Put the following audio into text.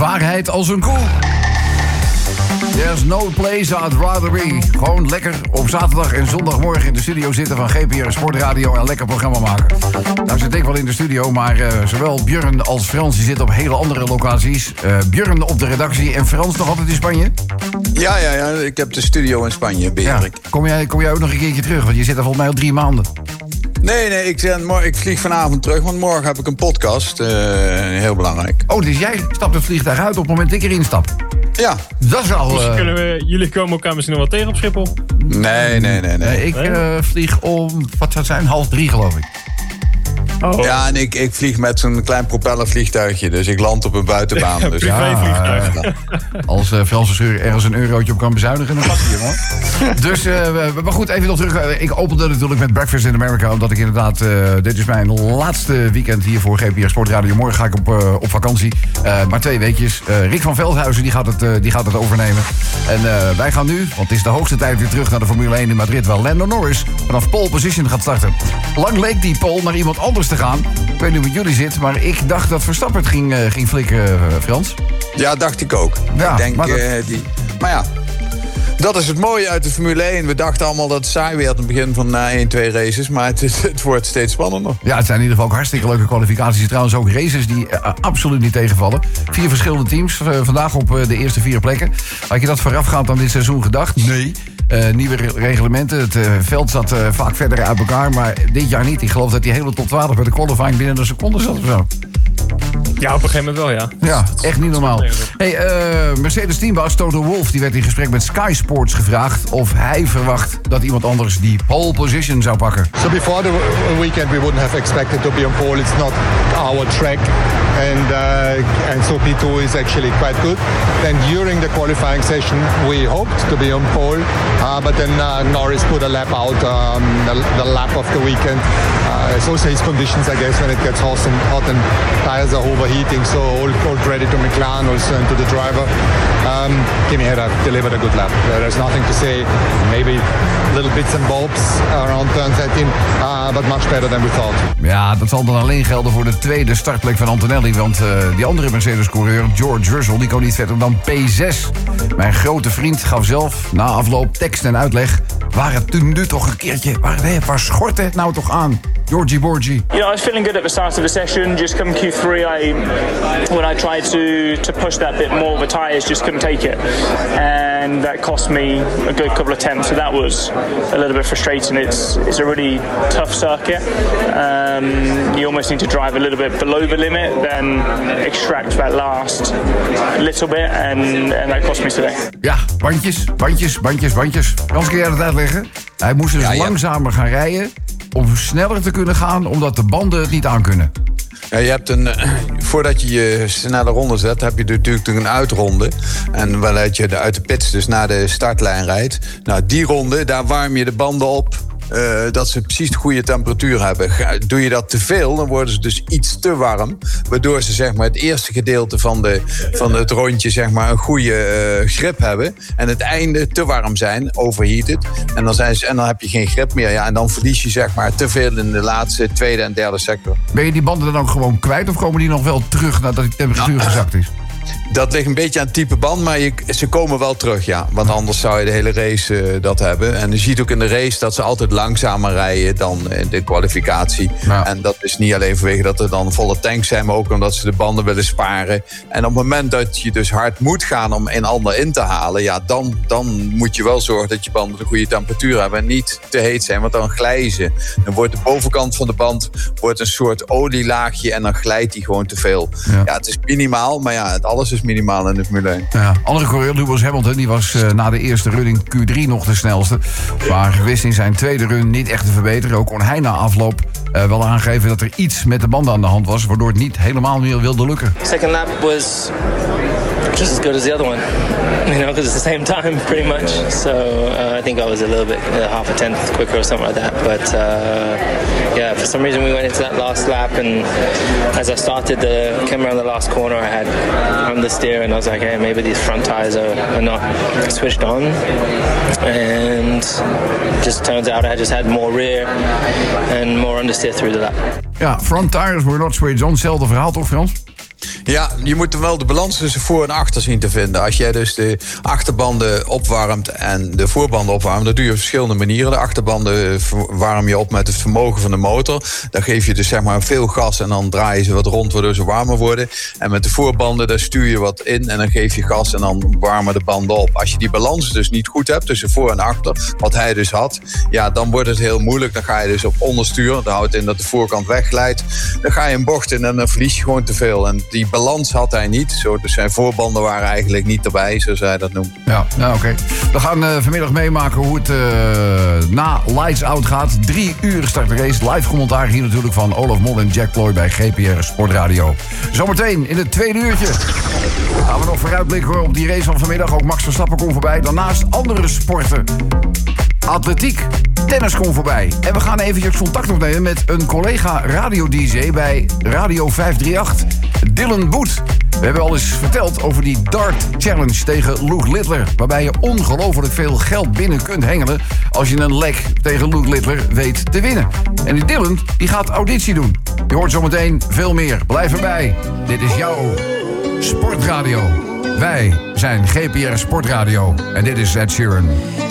Waarheid als een koe. There's no place I'd rather be. Gewoon lekker op zaterdag en zondagmorgen in de studio zitten van GPR Sportradio en een lekker programma maken. Nou zit ik wel in de studio, maar zowel Björn als Frans die zitten op hele andere locaties. Björn op de redactie en Frans nog altijd in Spanje? Ja, ik heb de studio in Spanje, beheer ik. Kom jij ook nog een keertje terug, want je zit er volgens mij al 3 maanden. Nee, ik vlieg vanavond terug, want morgen heb ik een podcast. Heel belangrijk. Oh, dus jij stapt het vliegtuig uit op het moment dat ik erin stap? Ja. Dat is al... jullie komen elkaar misschien nog wel tegen op Schiphol? Nee. Ik vlieg om, wat zou het zijn, 2:30 geloof ik. Oh. Ja, en ik vlieg met zo'n klein propellervliegtuigje. Dus ik land op een buitenbaan. Dus privévliegtuig. Als Frans ergens een eurotje op kan bezuinigen, dan pakt hij hem hoor. Dus, maar goed, even nog terug. Ik opende natuurlijk met Breakfast in America. Omdat ik inderdaad, dit is mijn laatste weekend hier voor GPR Sportradio. Morgen ga ik op vakantie. Maar 2 weekjes. Rick van Veldhuizen die gaat het overnemen. En wij gaan nu, want het is de hoogste tijd weer terug naar de Formule 1 in Madrid. Waar Lando Norris vanaf pole position gaat starten. Lang leek die pole naar iemand anders te gaan. Ik weet niet hoe het jullie zit, maar ik dacht dat Verstappen het ging flikken, Frans. Ja, dacht ik ook. Ja, ik denk, maar ja, dat is het mooie uit de Formule 1. We dachten allemaal dat het saai werd aan het begin van 1, 2 races. Maar het wordt steeds spannender. Ja, het zijn in ieder geval ook hartstikke leuke kwalificaties. Trouwens ook races die absoluut niet tegenvallen. 4 verschillende teams vandaag op de eerste 4 plekken. Had je dat voorafgaand aan dit seizoen gedacht? Nee. Nieuwe reglementen. Het veld zat vaak verder uit elkaar. Maar dit jaar niet. Ik geloof dat die hele top 12 bij de qualifying binnen een seconde zat of zo. Ja, op een gegeven moment wel, ja. Ja, echt niet normaal. Hey, Mercedes-teambaas Toto Wolff die werd in gesprek met Sky Sports gevraagd of hij verwacht dat iemand anders die pole position zou pakken. So before the weekend we wouldn't have expected to be on pole. It's not our track, and so P2 is actually quite good. Then during the qualifying session we hoped to be on pole, but then Norris put a lap out, the lap of the weekend. It's also his conditions, I guess, when it gets hot and tires are overheating. So all credit to McLaren also and to the driver. Kimi had delivered a good lap. There's nothing to say. Maybe little bits and bobs around turn 13, but much better than we thought. Ja, dat zal dan alleen gelden voor de tweede startplek van Antonelli. Want die andere Mercedes-coureur, George Russell, die kon niet verder dan P6. Mijn grote vriend gaf zelf na afloop tekst en uitleg. Waar het nu toch een keertje... Waar schort het nou toch aan? Georgie Borgie. I was feeling good at the start of the session. Just come Q3, when I tried to push that bit more, the tyres just couldn't take it, and that cost me a good couple of tenths. So that was a little bit frustrating. It's a really tough circuit. You almost need to drive a little bit below the limit, then extract that last little bit, and that cost me today. Ja, bandjes. Frans, kun jij dat uitleggen? Hij moest dus langzamer gaan rijden om sneller te kunnen gaan, omdat de banden het niet aankunnen. Ja, je hebt voordat je je snelle ronde zet, heb je natuurlijk een uitronde. En waaruit je uit de pits dus naar de startlijn rijdt. Nou, die ronde, daar warm je de banden op. Dat ze precies de goede temperatuur hebben. Doe je dat te veel, dan worden ze dus iets te warm. Waardoor ze zeg maar, het eerste gedeelte van het rondje zeg maar, een goede grip hebben. En het einde te warm zijn, overheated. En dan heb je geen grip meer. Ja, en dan verlies je zeg maar, te veel in de laatste, tweede en derde sector. Ben je die banden dan ook gewoon kwijt of komen die nog wel terug nadat die temperatuur gezakt is? Dat ligt een beetje aan het type band, maar ze komen wel terug, ja. Want anders zou je de hele race dat hebben. En je ziet ook in de race dat ze altijd langzamer rijden dan in de kwalificatie. Ja. En dat is niet alleen vanwege dat er dan volle tanks zijn, maar ook omdat ze de banden willen sparen. En op het moment dat je dus hard moet gaan om een ander in te halen, ja, dan moet je wel zorgen dat je banden de goede temperatuur hebben en niet te heet zijn, want dan glijden ze. Dan wordt de bovenkant van de band een soort olielaagje en dan glijdt die gewoon te veel. Ja, het is minimaal, maar ja, alles is minimaal in de Formule 1. Ja, andere coureur, Lewis Hamilton, die was na de eerste run in Q3 nog de snelste. Maar wist in zijn tweede run niet echt te verbeteren. Ook kon hij na afloop wel aangeven dat er iets met de banden aan de hand was, waardoor het niet helemaal meer wilde lukken. Second lap was just as good as the other one, because it's the same time pretty much. So I think I was a little bit half a tenth quicker or something like that. But yeah, for some reason we went into that last lap, and as I started came around the last corner, I had understeer, and I was like, hey, maybe these front tires are not switched on, and just turns out I just had more rear and more understeer through the lap. Ja, front tires were not switched on, hetzelfde verhaal toch, Frans? Ja, je moet wel de balans tussen voor en achter zien te vinden. Als jij dus de achterbanden opwarmt en de voorbanden opwarmt, dat doe je op verschillende manieren. De achterbanden warm je op met het vermogen van de motor. Dan geef je dus zeg maar veel gas en dan draai je ze wat rond waardoor ze warmer worden. En met de voorbanden, daar stuur je wat in en dan geef je gas en dan warmen de banden op. Als je die balans dus niet goed hebt tussen voor en achter, wat hij dus had, ja, dan wordt het heel moeilijk. Dan ga je dus op onderstuur. Dat houdt in dat de voorkant wegglijdt. Dan ga je een bocht in en dan verlies je gewoon te veel. En die balans had hij niet. Zo, dus zijn voorbanden waren eigenlijk niet erbij, zoals hij dat noemt. Ja, oké. We gaan vanmiddag meemaken hoe het na Lights Out gaat. 3 uur start de race. Live commentaar hier natuurlijk van Olaf Mol en Jack Ploy bij GPR Sportradio. Zometeen in het tweede uurtje gaan we nog vooruitblikken op die race van vanmiddag. Ook Max Verstappen komt voorbij. Daarnaast andere sporten. Atletiek, tennis komt voorbij. En we gaan eventjes contact opnemen met een collega radio-dj bij Radio 538, Dylan Boet. We hebben al eens verteld over die Dart Challenge tegen Luke Littler, waarbij je ongelooflijk veel geld binnen kunt hengelen als je een leg tegen Luke Littler weet te winnen. En die Dylan die gaat auditie doen. Je hoort zometeen veel meer. Blijf erbij. Dit is jouw Sportradio. Wij zijn GPR Sportradio. En dit is Ed Sheeran.